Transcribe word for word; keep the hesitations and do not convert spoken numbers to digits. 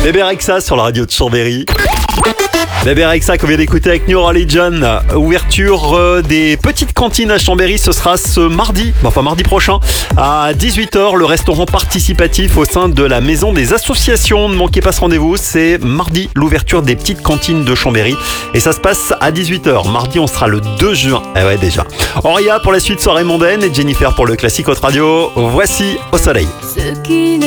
Bébé Rexha sur la radio de Chambéry. Bébé Rexha qu'on vient d'écouter avec New Religion. Ouverture euh, des petites cantines à Chambéry, ce sera ce mardi, enfin mardi prochain à dix-huit heures, le restaurant participatif au sein de la maison des associations. Ne manquez pas ce rendez-vous, c'est mardi l'ouverture des petites cantines de Chambéry et ça se passe à dix-huit heures. Mardi on sera le deux juin, eh ouais déjà. Auria pour la suite soirée mondaine et Jennifer pour le classique Haute Radio. Voici Au Soleil. Ce qui